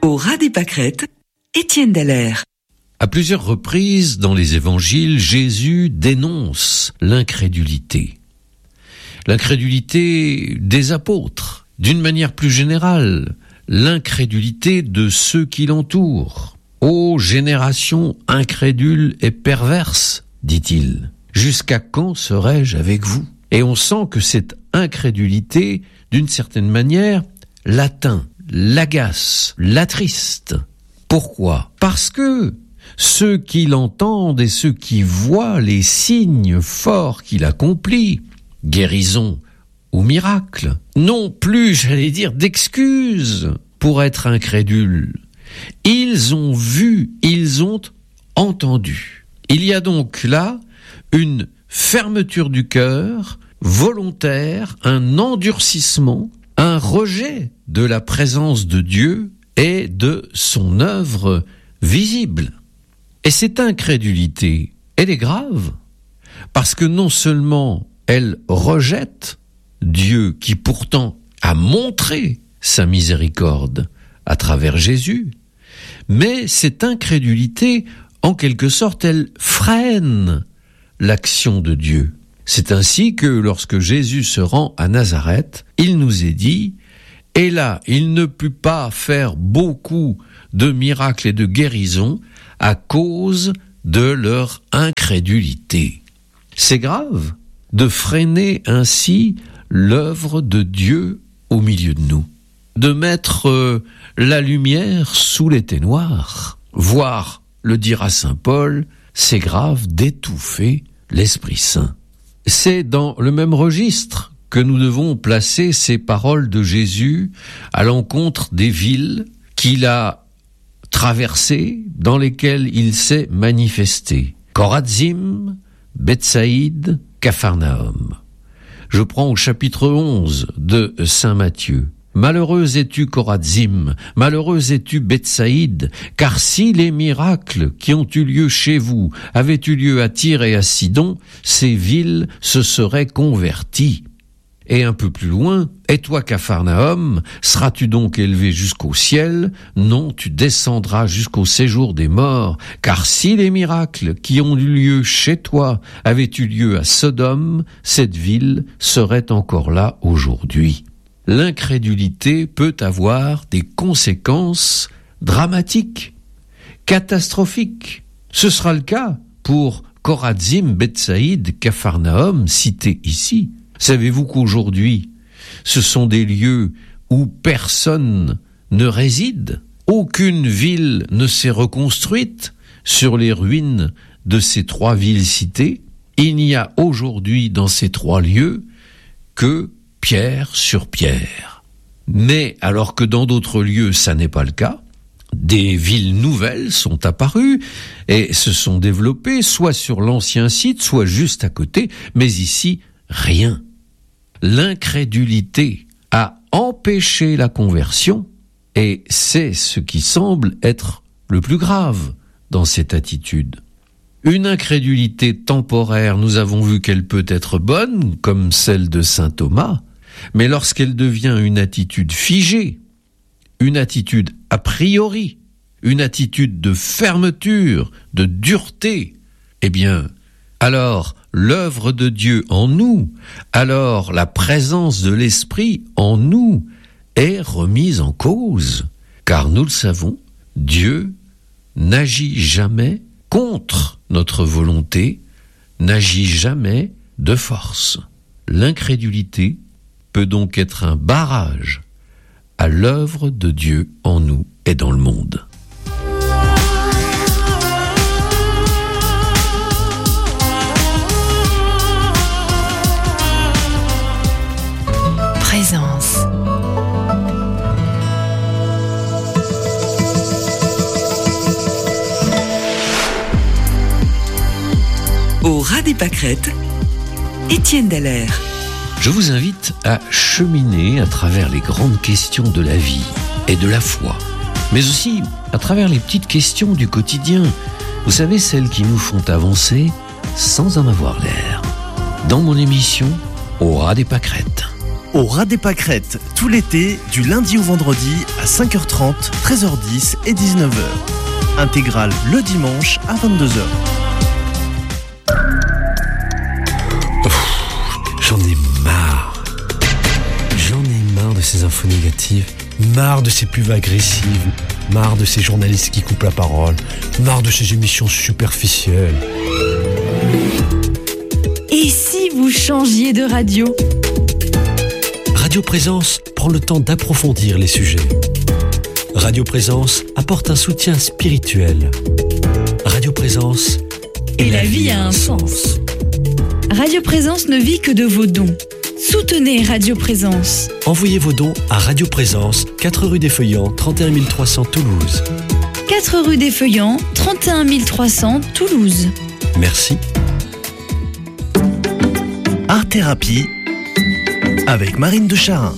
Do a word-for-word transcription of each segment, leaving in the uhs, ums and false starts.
Au ras des pâquerettes, Étienne Dallaire. À plusieurs reprises dans les évangiles, Jésus dénonce l'incrédulité. L'incrédulité des apôtres, d'une manière plus générale, l'incrédulité de ceux qui l'entourent. « Ô génération incrédule et perverse », dit-il, « jusqu'à quand serai-je avec vous ?» Et on sent que cette incrédulité, d'une certaine manière, l'atteint, l'agace, l'attriste. Pourquoi ? Parce que ceux qui l'entendent et ceux qui voient les signes forts qu'il accomplit, guérison ou miracle, n'ont plus, j'allais dire, d'excuses pour être incrédules. Ils ont vu, ils ont entendu. Il y a donc là une fermeture du cœur, volontaire, un endurcissement, un rejet de la présence de Dieu et de son œuvre visible. Et cette incrédulité, elle est grave, parce que non seulement elle rejette Dieu qui pourtant a montré sa miséricorde à travers Jésus, mais cette incrédulité, en quelque sorte, elle freine l'action de Dieu. C'est ainsi que lorsque Jésus se rend à Nazareth, il nous est dit, et là, il ne put pas faire beaucoup de miracles et de guérisons à cause de leur incrédulité. C'est grave de freiner ainsi l'œuvre de Dieu au milieu de nous, de mettre euh, la lumière sous les ténoirs, voire, le dira saint Paul, c'est grave d'étouffer l'Esprit Saint. C'est dans le même registre que nous devons placer ces paroles de Jésus à l'encontre des villes qu'il a traversées, dans lesquelles il s'est manifesté. Chorazim, Bethsaïde, Capharnaüm. Je prends au chapitre onze de saint Matthieu. Malheureuse es-tu, Chorazim, malheureuse es-tu, Bethsaïde, car si les miracles qui ont eu lieu chez vous avaient eu lieu à Tyr et à Sidon, ces villes se seraient converties. Et un peu plus loin, et toi, Capharnaüm, seras-tu donc élevé jusqu'au ciel? Non, tu descendras jusqu'au séjour des morts, car si les miracles qui ont eu lieu chez toi avaient eu lieu à Sodome, cette ville serait encore là aujourd'hui. L'incrédulité peut avoir des conséquences dramatiques, catastrophiques. Ce sera le cas pour Chorazim, Bethsaïde, Capharnaüm, cités ici. Savez-vous qu'aujourd'hui, ce sont des lieux où personne ne réside? Aucune ville ne s'est reconstruite sur les ruines de ces trois villes citées. Il n'y a aujourd'hui dans ces trois lieux que pierre sur pierre. Mais alors que dans d'autres lieux, ça n'est pas le cas, des villes nouvelles sont apparues et se sont développées, soit sur l'ancien site, soit juste à côté, mais ici, rien. L'incrédulité a empêché la conversion et c'est ce qui semble être le plus grave dans cette attitude. Une incrédulité temporaire, nous avons vu qu'elle peut être bonne, comme celle de saint Thomas, mais lorsqu'elle devient une attitude figée, une attitude a priori, une attitude de fermeture, de dureté, eh bien, alors l'œuvre de Dieu en nous, alors la présence de l'Esprit en nous est remise en cause. Car nous le savons, Dieu n'agit jamais contre notre volonté, n'agit jamais de force. L'incrédulité peut donc être un barrage à l'œuvre de Dieu en nous et dans le monde. Présence. Au ras des pâquerettes, Étienne Dallaire. Je vous invite à cheminer à travers les grandes questions de la vie et de la foi, mais aussi à travers les petites questions du quotidien. Vous savez, celles qui nous font avancer sans en avoir l'air. Dans mon émission, Au ras des pâquerettes. Au Ras des Pâquerettes, tout l'été, du lundi au vendredi à cinq heures trente, treize heures dix et dix-neuf heures. Intégrale le dimanche à vingt-deux heures. J'en ai marre. J'en ai marre de ces infos négatives, marre de ces pubs agressives, marre de ces journalistes qui coupent la parole, marre de ces émissions superficielles. Et si vous changiez de radio ? Radio Présence prend le temps d'approfondir les sujets. Radio Présence apporte un soutien spirituel. Radio Présence et, et la vie a un sens. Radio Présence ne vit que de vos dons. Soutenez Radio Présence. Envoyez vos dons à Radio Présence, quatre rue des Feuillants, trente et un mille trois cents Toulouse. quatre rue des Feuillants, trente et un mille trois cents Toulouse. Merci. Art Thérapie avec Marine de Charin.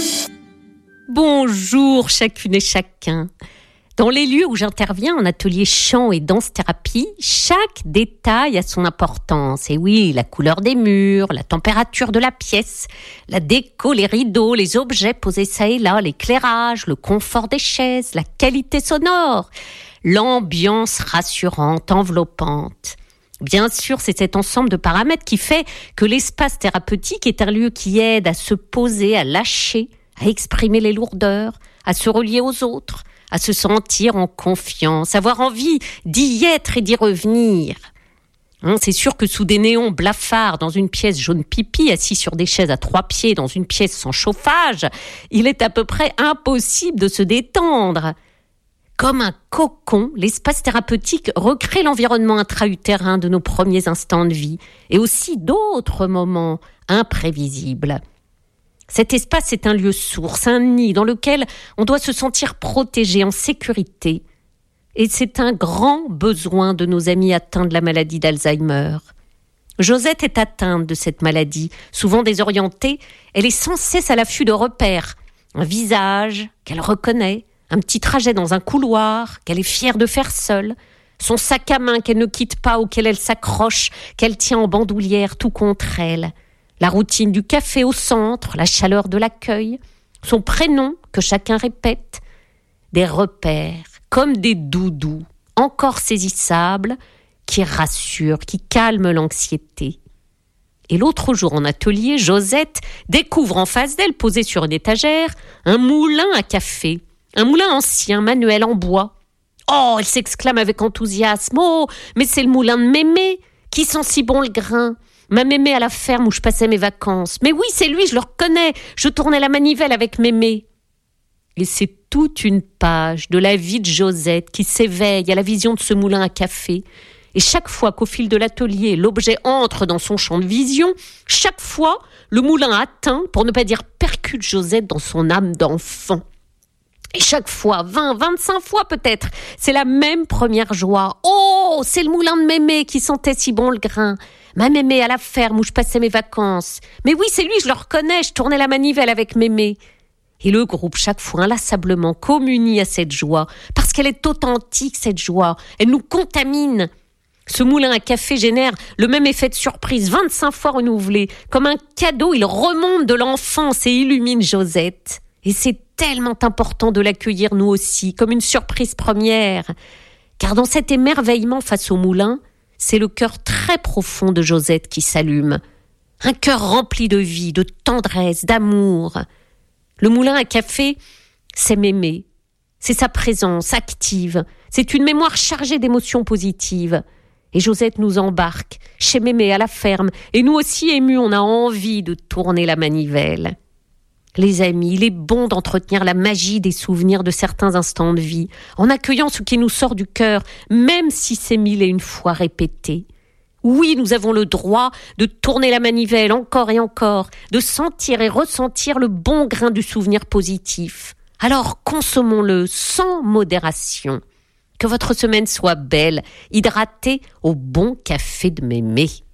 Bonjour chacune et chacun. Dans les lieux où j'interviens en atelier chant et danse-thérapie, chaque détail a son importance. Et oui, la couleur des murs, la température de la pièce, la déco, les rideaux, les objets posés ça et là, l'éclairage, le confort des chaises, la qualité sonore, l'ambiance rassurante, enveloppante. Bien sûr, c'est cet ensemble de paramètres qui fait que l'espace thérapeutique est un lieu qui aide à se poser, à lâcher, à exprimer les lourdeurs, à se relier aux autres, à se sentir en confiance, avoir envie d'y être et d'y revenir. Hein, c'est sûr que sous des néons blafards dans une pièce jaune pipi, assis sur des chaises à trois pieds dans une pièce sans chauffage, il est à peu près impossible de se détendre. Comme un cocon, l'espace thérapeutique recrée l'environnement intra-utérin de nos premiers instants de vie et aussi d'autres moments imprévisibles. Cet espace est un lieu source, un nid dans lequel on doit se sentir protégé, en sécurité. Et c'est un grand besoin de nos amis atteints de la maladie d'Alzheimer. Josette est atteinte de cette maladie, souvent désorientée. Elle est sans cesse à l'affût de repères. Un visage qu'elle reconnaît, un petit trajet dans un couloir qu'elle est fière de faire seule, son sac à main qu'elle ne quitte pas, auquel elle s'accroche, qu'elle tient en bandoulière tout contre elle. La routine du café au centre, la chaleur de l'accueil, son prénom que chacun répète, des repères comme des doudous, encore saisissables, qui rassurent, qui calment l'anxiété. Et l'autre jour en atelier, Josette découvre en face d'elle, posé sur une étagère, un moulin à café, un moulin ancien, manuel en bois. Oh, elle s'exclame avec enthousiasme, oh, mais c'est le moulin de Mémé, qui sent si bon le grain. Ma Mémé à la ferme où je passais mes vacances. Mais oui, c'est lui, je le reconnais. Je tournais la manivelle avec Mémé. Et c'est toute une page de la vie de Josette qui s'éveille à la vision de ce moulin à café. Et chaque fois qu'au fil de l'atelier, l'objet entre dans son champ de vision, chaque fois, le moulin atteint, pour ne pas dire percute Josette dans son âme d'enfant. Et chaque fois, vingt, vingt-cinq fois peut-être, c'est la même première joie. Oh, c'est le moulin de Mémé qui sentait si bon le grain. Ma Mémé à la ferme où je passais mes vacances. Mais oui, c'est lui, je le reconnais, je tournais la manivelle avec Mémé. Et le groupe, chaque fois, inlassablement, communie à cette joie, parce qu'elle est authentique, cette joie. Elle nous contamine. Ce moulin à café génère le même effet de surprise, vingt-cinq fois renouvelé. Comme un cadeau, il remonte de l'enfance et illumine Josette. Et c'est tellement important de l'accueillir nous aussi, comme une surprise première. Car dans cet émerveillement face au moulin, c'est le cœur très profond de Josette qui s'allume. Un cœur rempli de vie, de tendresse, d'amour. Le moulin à café, c'est Mémé. C'est sa présence active. C'est une mémoire chargée d'émotions positives. Et Josette nous embarque chez Mémé à la ferme. Et nous aussi émus, on a envie de tourner la manivelle. Les amis, il est bon d'entretenir la magie des souvenirs de certains instants de vie, en accueillant ce qui nous sort du cœur, même si c'est mille et une fois répété. Oui, nous avons le droit de tourner la manivelle encore et encore, de sentir et ressentir le bon grain du souvenir positif. Alors consommons-le sans modération. Que votre semaine soit belle, hydratée au bon café de Mémé.